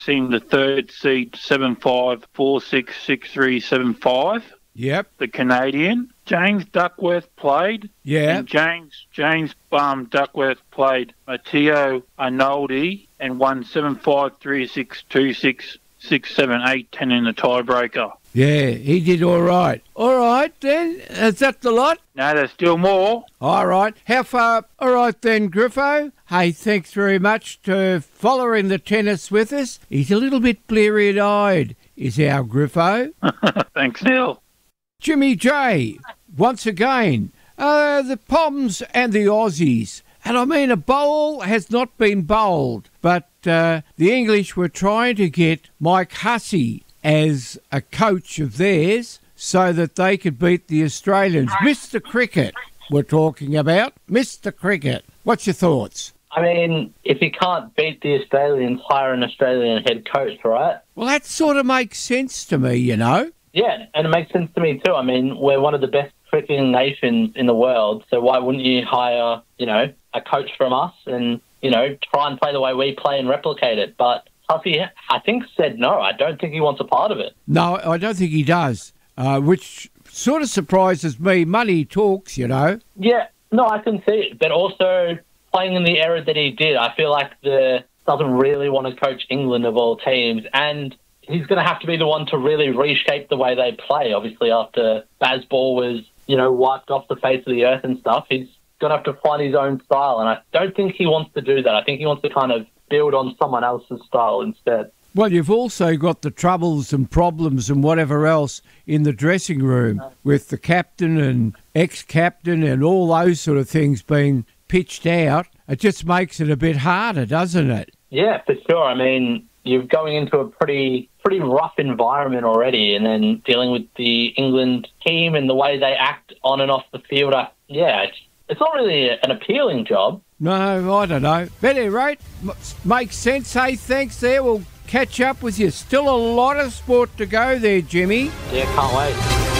Seen the third seed 7-5-4-6-6-3-7-5. Yep. The Canadian. James Duckworth played. Yeah. And James Duckworth played Matteo Arnoldi and won 7-5-3-6-2-6-6-7-8-10 in the tiebreaker. Yeah, he did all right. All right, then. Is that the lot? No, there's still more. All right. How far? All right, then, Griffo. Hey, thanks very much for following the tennis with us. He's a little bit bleary-eyed, is our Griffo. Thanks, Neil. Jimmy J, once again, the Poms and the Aussies. And I mean, a bowl has not been bowled, but the English were trying to get Mike Hussey as a coach of theirs so that they could beat the Australians. Mr. Cricket, we're talking about. Mr. Cricket, what's your thoughts? I mean, if you can't beat the Australians, hire an Australian head coach, right? Well, that sort of makes sense to me, you know. Yeah, and it makes sense to me too. I mean, we're one of the best cricketing nations in the world, so why wouldn't you hire, a coach from us and, try and play the way we play and replicate it? But Hussey, I think, said no. I don't think he wants a part of it. No, I don't think he does, which sort of surprises me. Money talks, you know. Yeah, no, I can see it. But also, playing in the era that he did, I feel like doesn't really want to coach England of all teams, and he's going to have to be the one to really reshape the way they play. Obviously, after Bazball was, wiped off the face of the earth and stuff, he's going to have to find his own style, and I don't think he wants to do that. I think he wants to kind of build on someone else's style instead. Well, you've also got the troubles and problems and whatever else in the dressing room with the captain and ex-captain and all those sort of things being pitched out. It just makes it a bit harder, doesn't it? Yeah, for sure. I mean, you're going into a pretty rough environment already, and then dealing with the England team and the way they act on and off the field. It's not really an appealing job. No, I don't know. But at any rate, makes sense. Hey, thanks there. We'll catch up with you. Still a lot of sport to go there, Jimmy. Yeah, can't wait.